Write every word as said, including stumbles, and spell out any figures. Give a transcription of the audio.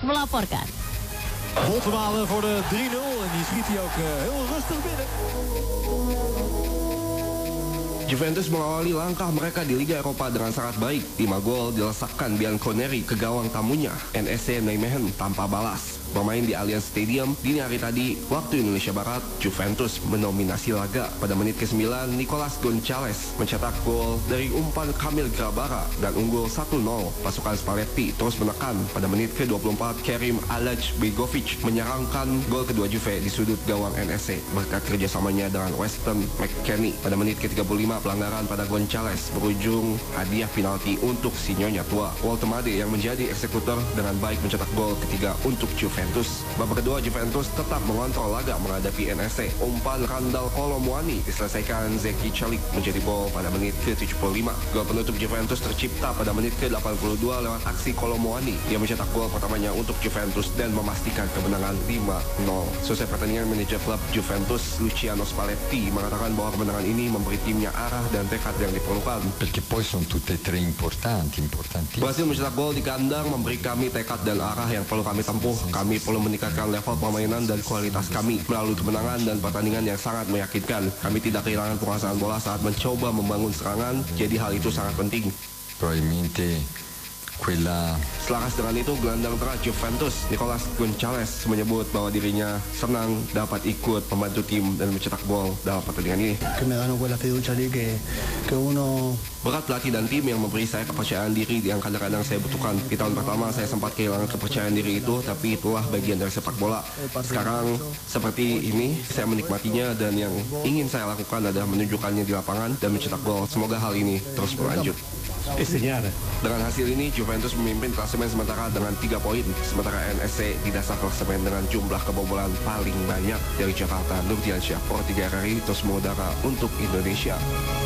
melaporkan. Woltemade voor de drie nul en die schiet hij ook uh, heel rustig binnen. Juventus mengawali langkah mereka di Liga Eropa dengan sangat baik. lima gol dilesakkan Bianconeri ke gawang tamunya, N S C Nijmegen tanpa balas. Bermain di Allianz Stadium dini hari tadi, waktu Indonesia Barat, Juventus mendominasi laga. Pada menit ke sembilan, Nicolas Gonçalves mencetak gol dari umpan Kamil Grabara dan unggul satu nol. Pasukan Spalletti terus menekan. Pada menit ke dua puluh empat, Kerim Alajbegovic menyerangkan gol kedua Juve di sudut gawang N S C berkat kerjasamanya dengan Weston McKennie. Pada menit ke tiga puluh lima, pelanggaran pada Gonçalves berujung hadiah penalti untuk si Nyonya Tua. Woltemade yang menjadi eksekutor dengan baik mencetak gol ketiga untuk Juventus. Babak kedua, Juventus tetap mengontrol laga menghadapi N S C. Umpan Randal Kolo Muani diselesaikan Zeki Celik menjadi gol pada menit ke tujuh puluh lima. Gol penutup Juventus tercipta pada menit ke delapan puluh dua lewat aksi Kolo Muani. Dia mencetak gol pertamanya untuk Juventus dan memastikan kemenangan lima nol. Selesai pertandingan, manajer klub Juventus Luciano Spalletti mengatakan bahwa kemenangan ini memberi timnya arah dan tekad yang diperlukan. Perché poi sono tutte e tre importanti, importanti. Berhasil mencetak gol di kandang memberi kami tekad dan arah yang perlu kami tempuh. Kami perlu meningkatkan level permainan dan kualitas kami melalui kemenangan dan pertandingan yang sangat meyakinkan. Kami tidak kehilangan penguasaan bola saat mencoba membangun serangan, jadi hal itu sangat penting. Probabilmente quella. Selaras dengan itu, gelandang tengah Juventus Nicolas Gonçalves menyebut bahwa dirinya senang dapat ikut membantu tim dan mencetak gol dalam pertandingan ini. Que me danno quella fiducia lì che che uno. Berat pelatih dan tim yang memberi saya kepercayaan diri yang kadang-kadang saya butuhkan. Di tahun pertama saya sempat kehilangan kepercayaan diri itu, tapi itulah bagian dari sepak bola. Sekarang seperti ini, saya menikmatinya dan yang ingin saya lakukan adalah menunjukkannya di lapangan dan mencetak gol. Semoga hal ini terus berlanjut. Dengan hasil ini, Juventus memimpin klasemen sementara dengan tiga poin, sementara N S C di dasar klasemen dengan jumlah kebobolan paling banyak. Dari Jakarta, Nurdiansyah, Pro tiga R R I, terus mengudara untuk Indonesia.